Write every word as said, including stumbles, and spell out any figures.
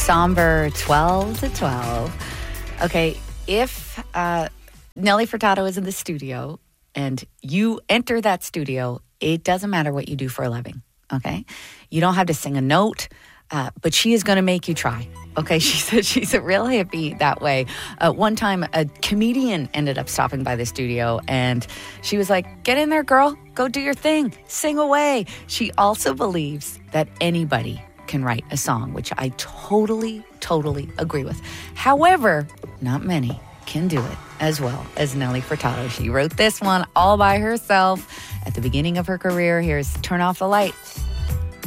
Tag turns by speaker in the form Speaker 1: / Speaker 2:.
Speaker 1: somber twelve to twelve. Okay, if uh, Nelly Furtado is in the studio and you enter that studio, it doesn't matter what you do for a living, okay? You don't have to sing a note, uh, but she is going to make you try. Okay, she said she's a real hippie that way. Uh, one time, a comedian ended up stopping by the studio, and she was like, get in there, girl. Go do your thing. Sing away. She also believes that anybody can write a song, which I totally, totally agree with. However, not many can do it as well as Nelly Furtado. She wrote this one all by herself at the beginning of her career. Here's Turn Off the Light.